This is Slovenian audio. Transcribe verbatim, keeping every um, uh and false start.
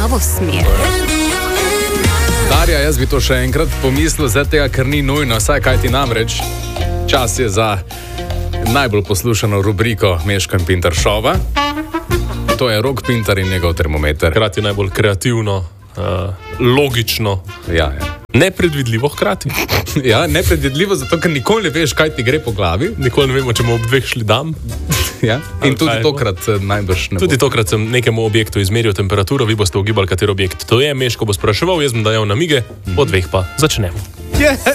pravo smer. Darja, jaz bi to še enkrat pomislil, zdaj tega, ker ni nujno, saj kaj ti namreč. Čas je za najbolj poslušano rubriko Meško in Pintar šova. To je Rok Pintar in njegov termometer. Hkrati najbolj kreativno, uh, logično, Ja, ja. nepredvidljivo hkrati. Ja, nepredvidljivo, zato ker nikoli ne veš, kaj ti gre po glavi. Nikoli ne vemo, če bomo ob dveh šli dam. Ja. In Ali tudi kaj? tokrat eh, najbrž ne Tudi bo. tokrat sem nekemu objektu izmeril temperaturo, vi boste ugibali, kateri objekt to je. Meško bo spraševal, jaz bom dajal namige, po dveh pa začnemo.